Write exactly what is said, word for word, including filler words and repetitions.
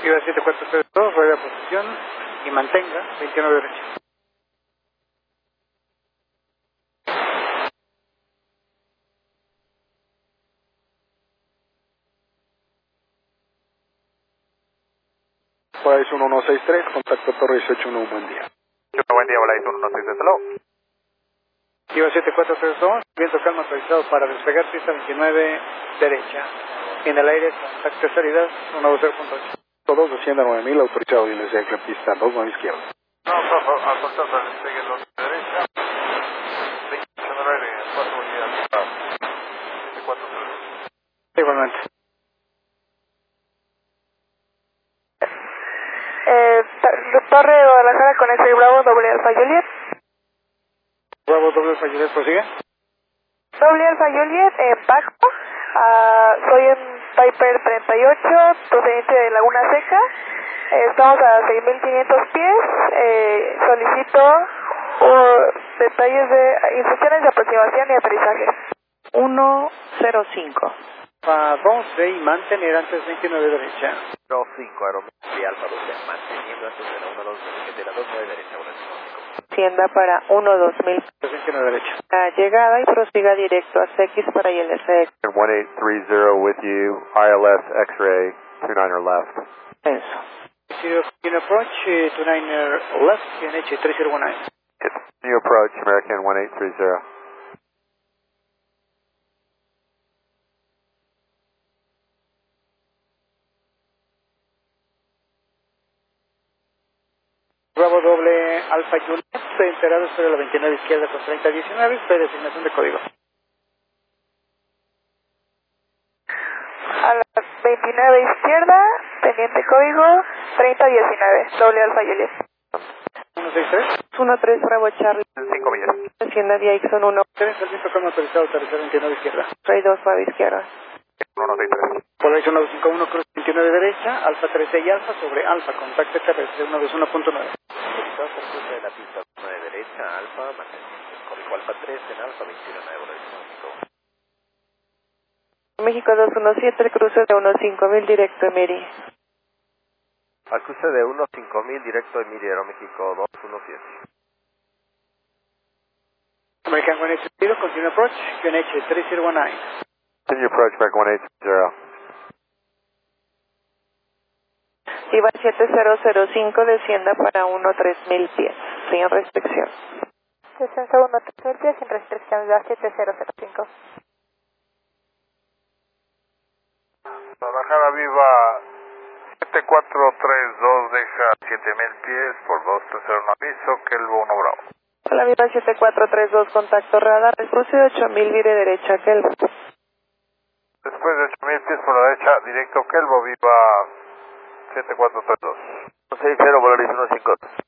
Viva siete cuatro tres dos, rueda posición y mantenga veintinueve derecha. Volaris uno uno seis tres, contacto Torre dieciocho uno, buen día. Buen día, Volaris uno uno seis tres, hello. Viva siete cuatro tres dos, viento calma autorizado para despegar pista veintinueve derecha. En el aire, contacto de salida uno dos cero punto ocho. Todos descienda nueve mil, autorizado y les deja pista dos nueve izquierda. No, no, no, al contacto para despegue dos derecha. veintiocho en el aire, cuatro unidades. siete cuatro tres. Igualmente. Eh, Torre Guadalajara con S Bravo, doble Alfa Juliet. Bravo, doble Juliet, prosigue. Doble Alfa Juliet, eh, Paco. Uh, soy en Piper treinta y ocho, procedente de Laguna Seca. Eh, estamos a seis mil quinientos pies. Eh, solicito uh, detalles de instrucciones de aproximación y aterrizaje. uno cero cinco. A doce y mantener antes veintinueve derecha. cero cinco, aerometría Alfa doce, manteniendo antes de la uno dos de la dos nueve derecha, Volaris uno cinco. Tienda para uno dos mil. veintinueve derecha. La llegada y prosiga directo a C X para I L S X. one eight three zero with you, I L S X-ray, two niner left. Eso. zero in approach, uh, two niner left, Q N H three zero one nine. New approach, American one eight three zero. Bravo doble Alfa Juliet, enterado sobre la veintinueve izquierda con treinta diecinueve, predesignación de código. A la veintinueve izquierda, teniente código treinta diecinueve, doble Alfa Juliet. uno seis tres. uno tres Bravo Charlie. cinco millas. Tienda de Ixon uno. Tienes el viento calma autorizado, aterrizar veintinueve izquierda. Rey dos nueve izquierda. uno uno seis tres. Polaris uno dos cinco uno, cruz veintinueve derecha, Alfa trece y Alfa sobre Alfa, contacto terrestre uno dos uno punto nueve. Solicitado por cruce de la pista nueve derecha, Alfa, manteniendo el código Alfa tres en Alfa veintiuno nueve, Volaris uno cinco. México dos uno siete, el cruce de uno cinco mil directo Emiri. Al cruce de uno cinco mil directo de Miri, Aeroméxico dos uno siete. American one eight zero, continue approach, Q N H three zero one nine. Continue approach, American one eight zero. Iba siete cero cero cinco, descienda para uno tres mil pies, sin restricción. Descenso uno tres mil pies sin restricción, da siete cero cero cinco. Guadalajara Viva siete cuatro tres dos, deja siete mil pies por dos tres cero, un aviso, Kelvo uno Bravo. Hola, Viva siete cuatro tres dos, contacto radar, el cruce de ocho mil, vire derecha, Kelvo. Después de ocho mil pies por la derecha, directo Kelvo, Viva siete cuatro tres dos. seis cero, Volaris uno cinco.